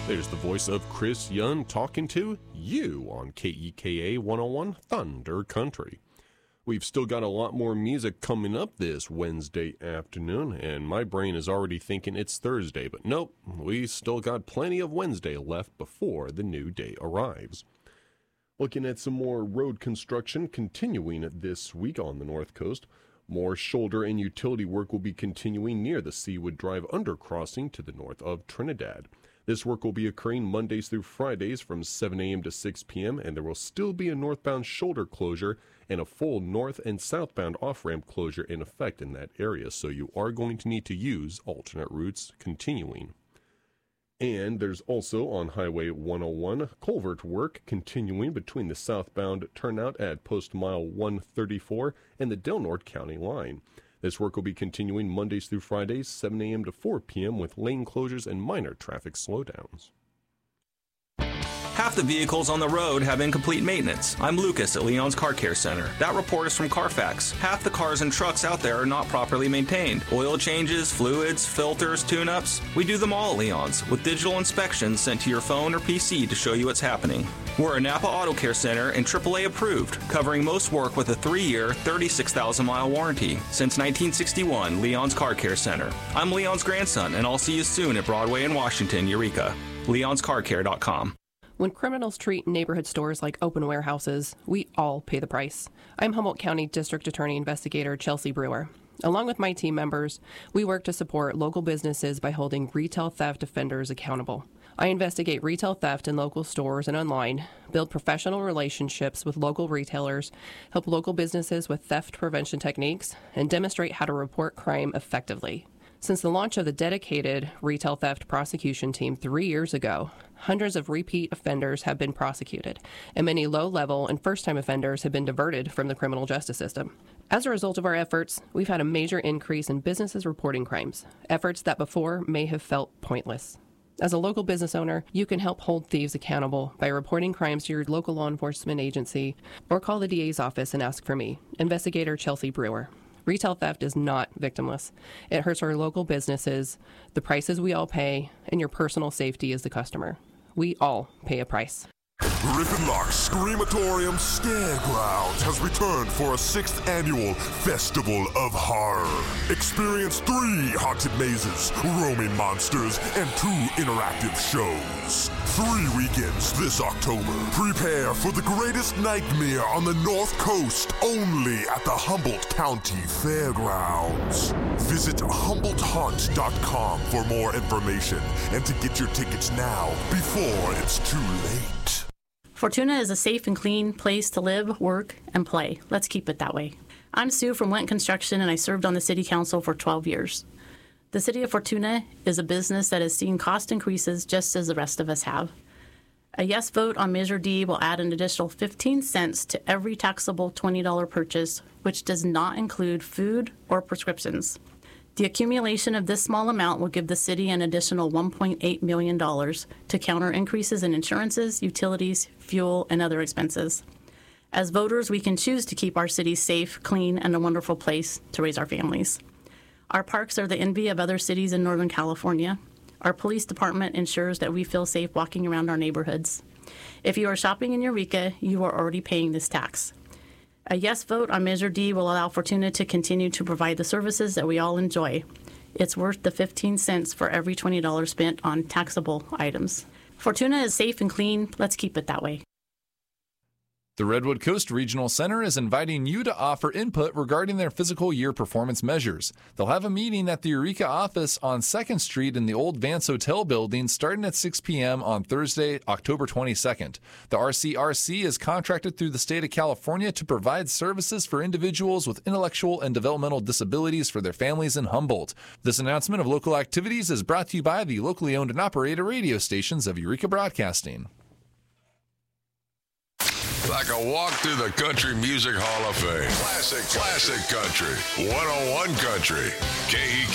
There's the voice of Chris Young talking to you on KEKA 101 Thunder Country. We've still got a lot more music coming up this Wednesday afternoon, and my brain is already thinking it's Thursday, but nope, we still got plenty of Wednesday left before the new day arrives. Looking at some more road construction continuing this week on the North Coast. More shoulder and utility work will be continuing near the Seawood Drive undercrossing to the north of Trinidad. This work will be occurring Mondays through Fridays from 7 a.m. to 6 p.m., and there will still be a northbound shoulder closure and a full north and southbound off-ramp closure in effect in that area, so you are going to need to use alternate routes continuing. And there's also on Highway 101 culvert work continuing between the southbound turnout at Post Mile 134 and the Del Norte County line. This work will be continuing Mondays through Fridays, 7 a.m. to 4 p.m. with lane closures and minor traffic slowdowns. Half the vehicles on the road have incomplete maintenance. I'm Lucas at Leon's Car Care Center. That report is from Carfax. Half the cars and trucks out there are not properly maintained. Oil changes, fluids, filters, tune-ups. We do them all at Leon's, with digital inspections sent to your phone or PC to show you what's happening. We're a Napa Auto Care Center and AAA approved, covering most work with a 3-year, 36,000-mile warranty. Since 1961, Leon's Car Care Center. I'm Leon's grandson, and I'll see you soon at Broadway in Washington, Eureka. Leon'sCarCare.com. When criminals treat neighborhood stores like open warehouses, we all pay the price. I'm Humboldt County District Attorney Investigator Chelsea Brewer. Along with my team members, we work to support local businesses by holding retail theft offenders accountable. I investigate retail theft in local stores and online, build professional relationships with local retailers, help local businesses with theft prevention techniques, and demonstrate how to report crime effectively. Since the launch of the dedicated retail theft prosecution team 3 years ago, hundreds of repeat offenders have been prosecuted, and many low-level and first-time offenders have been diverted from the criminal justice system. As a result of our efforts, we've had a major increase in businesses reporting crimes, efforts that before may have felt pointless. As a local business owner, you can help hold thieves accountable by reporting crimes to your local law enforcement agency or call the DA's office and ask for me, Investigator Chelsea Brewer. Retail theft is not victimless. It hurts our local businesses, the prices we all pay, and your personal safety as the customer. We all pay a price. Griffin Lock's Screamatorium Scaregrounds has returned for a 6th annual Festival of Horror. Experience 3 haunted mazes, roaming monsters, and 2 interactive shows. 3 weekends this October. Prepare for the greatest nightmare on the North Coast, only at the Humboldt County Fairgrounds. Visit HumboldtHaunt.com for more information and to get your tickets now before it's too late. Fortuna is a safe and clean place to live, work, and play. Let's keep it that way. I'm Sue from Went Construction, and I served on the City Council for 12 years. The City of Fortuna is a business that has seen cost increases just as the rest of us have. A yes vote on Measure D will add an additional 15 cents to every taxable $20 purchase, which does not include food or prescriptions. The accumulation of this small amount will give the city an additional $1.8 million to counter increases in insurances, utilities, fuel, and other expenses. As voters, we can choose to keep our city safe, clean, and a wonderful place to raise our families. Our parks are the envy of other cities in Northern California. Our police department ensures that we feel safe walking around our neighborhoods. If you are shopping in Eureka, you are already paying this tax. A yes vote on Measure D will allow Fortuna to continue to provide the services that we all enjoy. It's worth the 15 cents for every $20 spent on taxable items. Fortuna is safe and clean. Let's keep it that way. The Redwood Coast Regional Center is inviting you to offer input regarding their fiscal year performance measures. They'll have a meeting at the Eureka office on 2nd Street in the old Vance Hotel building starting at 6 p.m. on Thursday, October 22nd. The RCRC is contracted through the state of California to provide services for individuals with intellectual and developmental disabilities for their families in Humboldt. This announcement of local activities is brought to you by the locally owned and operated radio stations of Eureka Broadcasting. Like a walk through the Country Music Hall of Fame. Classic country. 101 Country. KEK.